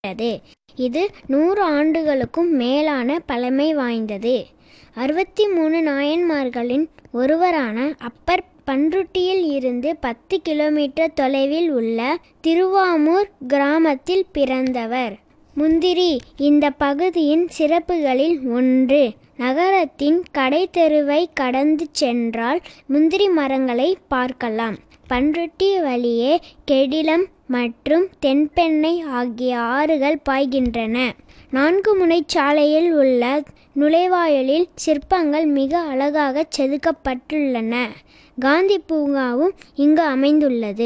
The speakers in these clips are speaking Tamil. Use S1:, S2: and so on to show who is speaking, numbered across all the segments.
S1: இது 100 ஆண்டுகளுக்கும் மேலான பழமை வாய்ந்தது. 63 நாயன்மார்களின் ஒருவரான அப்பர் பண்ருட்டியில் இருந்து 10 கிலோமீட்டர் தொலைவில் உள்ள திருவாமூர் கிராமத்தில் பிறந்தவர். முந்திரி இந்த பகுதியின் சிறப்புகளில் ஒன்று. நகரத்தின் கடைத்தெருவை கடந்து சென்றால் முந்திரி மரங்களை பார்க்கலாம். பண்ருட்டி வழியே கெடிலம் மற்றும் தென்பெண்ணை ஆகிய ஆறுகள் பாய்கின்றன. 4 முனைச்சாலையில் உள்ள நுழைவாயிலில் சிற்பங்கள் மிக அழகாக செதுக்கப்பட்டுள்ளன. காந்தி பூங்காவும் இங்கு அமைந்துள்ளது.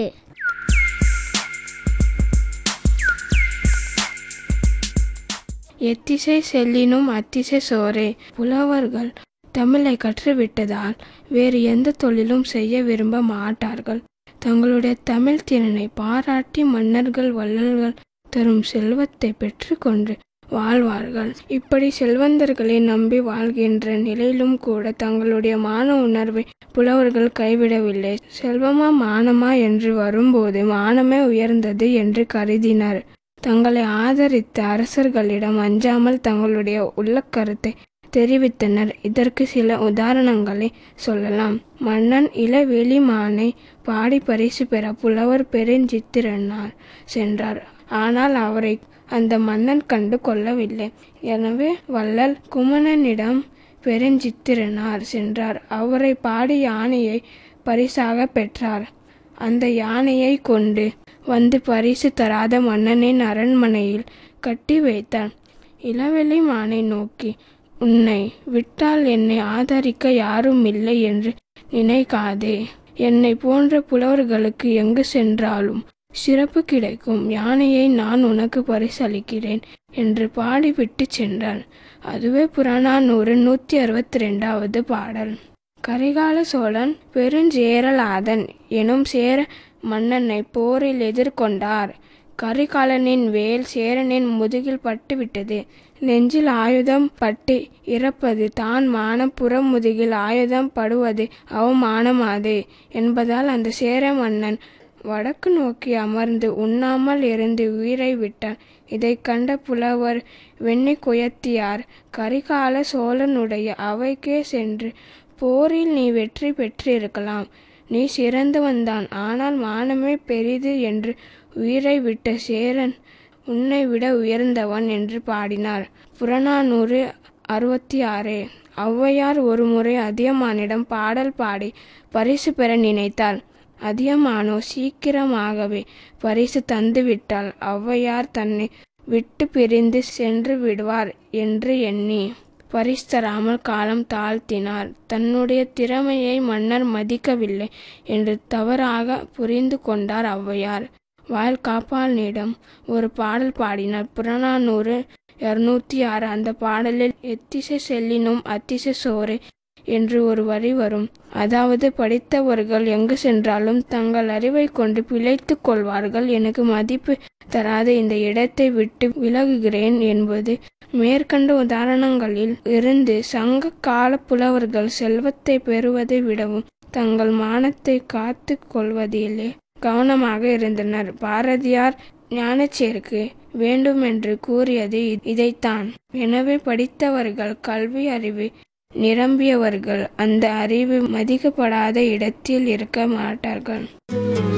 S2: எத்திசை செல்லினும் அத்திசை சோரே. புலவர்கள் தமிழை கற்றுவிட்டதால் வேறு எந்த தொழிலும் செய்ய விரும்ப மாட்டார்கள். தங்களுடைய தமிழ் திறனை பாராட்டி மன்னர்கள் வள்ளல்கள் தரும் செல்வத்தை பெற்றுக்கொண்டு வாழ்வார்கள். இப்படி செல்வந்தர்களை நம்பி வாழ்கின்ற நிலையிலும் கூட தங்களுடைய மான உணர்வை புலவர்கள் கைவிடவில்லை. செல்வமா மானமா என்று வரும்போது மானமே உயர்ந்தது என்று கருதினர். தங்களை ஆதரித்த அரசர்களிடம் அஞ்சாமல் தங்களுடைய உள்ளக்கருத்தை தெரிவித்தனர். இதற்கு சில உதாரணங்களை சொல்லலாம். மன்னன் இளவெளிமானை பாடி பரிசு பெற புலவர் பெருஞ்சித்திரனார் சென்றார். ஆனால் அவரை அந்த மன்னன் கண்டு கொள்ளவில்லை. எனவே வள்ளல் குமணனிடம் பெருஞ்சித்திரனார் சென்றார். அவரை பாடி யானையை பரிசாக பெற்றார். அந்த யானையை கொண்டு வந்து பரிசு தராத மன்னனின் அரண்மனையில் கட்டி வைத்தார். இளவெளிமானை நோக்கி, உன்னை விட்டால் என்னை ஆதரிக்க யாரும் இல்லை என்று நினைக்காதே. என்னை போன்ற புலவர்களுக்கு எங்கு சென்றாலும் சிறப்பு கிடைக்கும். யானையை நான் உனக்கு பரிசளிக்கிறேன் என்று பாடிவிட்டு சென்றார். அதுவே புறநானூறு 162வது பாடல். கரிகால சோழன் பெருஞ்சேரலாதன் எனும் சேர மன்னனை போரில் எதிர்கொண்டார். கரிகாலனின் வேல் சேரனின் முதுகில் பட்டுவிட்டது. நெஞ்சில் ஆயுதம் பட்டு இறப்பது தான் மானம், புறமுதுகில் ஆயுதம் படுவது அவமானமாது என்பதால் அந்த சேர மன்னன் வடக்கு நோக்கி அமர்ந்து உண்ணாமல் இருந்து உயிரை விட்டார். இதை கண்ட புலவர் வெண்ணிக்குயத்தியார் கரிகால சோழனுடைய அவைக்கே சென்று, போரில் நீ வெற்றி பெற்றிருக்கலாம், நீ சிறந்தவன்தான், ஆனால் மானமே பெரிது என்று உயிரை விட்ட சேரன் உன்னை விட உயர்ந்தவன் என்று பாடினார். புறநானூறு 66. ஔவையார் ஒருமுறை அதியமானிடம் பாடல் பாடி பரிசு பெற நினைத்தாள். அதியமானோ சீக்கிரமாகவே பரிசு தந்துவிட்டால் ஔவையார் தன்னை விட்டு பிரிந்து சென்று விடுவார் என்று எண்ணி பரிசு தராமல் காலம் தாழ்த்தினார். தன்னுடைய திறமையை மன்னர் மதிக்கவில்லை என்று தவறாக புரிந்து கொண்டார் ஔவையார். வால்காப்பானிடம் ஒரு பாடல் பாடினார். புறநானூறு 206. அந்த பாடலில் எத்திசை செல்லினும் அத்திசை சோரே என்று ஒரு வரி வரும். அதாவது, படித்தவர்கள் எங்கு சென்றாலும் தங்கள் அறிவை கொண்டு பிழைத்து கொள்வார்கள். எனக்கு மதிப்பு தராத இந்த இடத்தை விட்டு விலகுகிறேன் என்பது. மேற்கண்ட உதாரணங்களில் இருந்து சங்க கால புலவர்கள் செல்வத்தை பெறுவதை விடவும் தங்கள் மானத்தை காத்து கொள்வதிலே கவனமாக இருந்தனர். பாரதியார் ஞானச்சேர்க்கு வேண்டுமென்று கூறியது இதைத்தான். எனவே படித்தவர்கள், கல்வி அறிவு நிரம்பியவர்கள் அந்த அறிவு மதிக்கப்படாத இடத்தில் இருக்க மாட்டார்கள்.